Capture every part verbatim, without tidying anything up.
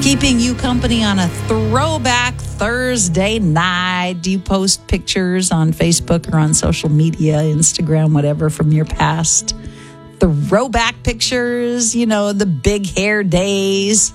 Keeping you company on a throwback Thursday night. Do you post pictures on Facebook or on social media, Instagram, whatever, from your past? Throwback pictures, you know, the big hair days.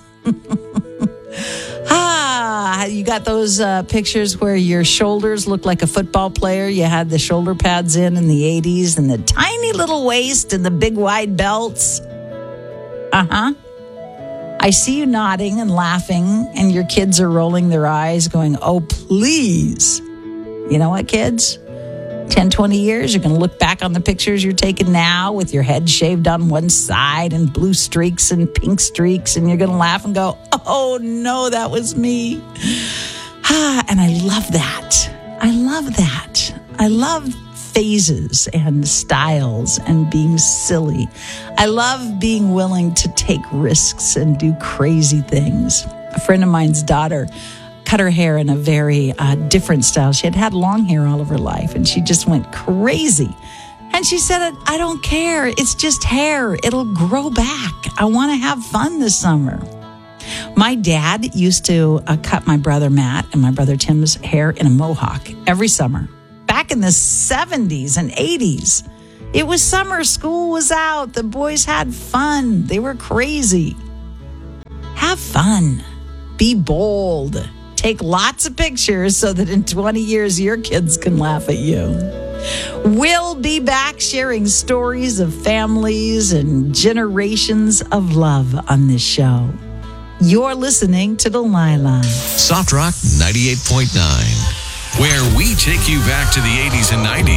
ah, you got those uh, pictures where your shoulders look like a football player. You had the shoulder pads in in the eighties and the tiny little waist and the big wide belts. Uh-huh. I see you nodding and laughing, and your kids are rolling their eyes going, oh, please. You know what, kids? ten, twenty years, you're going to look back on the pictures you're taking now with your head shaved on one side and blue streaks and pink streaks, and you're going to laugh and go, oh, no, that was me. Ah, and I love that. I love that. I love phases and styles and being silly. I love being willing to take risks and do crazy things. A friend of mine's daughter cut her hair in a very uh, different style. She had had long hair all of her life, and she just went crazy. And she said, I don't care. It's just hair. It'll grow back. I want to have fun this summer. My dad used to uh, cut my brother Matt and my brother Tim's hair in a mohawk every summer. Back in the seventies and eighties. It was summer. School was out. The boys had fun. They were crazy. Have fun. Be bold. Take lots of pictures so that in twenty years, your kids can laugh at you. We'll be back sharing stories of families and generations of love on this show. You're listening to Delilah. Soft Rock ninety-eight point nine, where we take you back to the eighties and nineties.